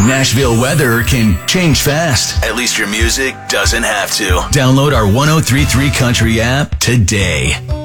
Nashville weather can change fast. At least your music doesn't have to. Download our 103.3 Country app today.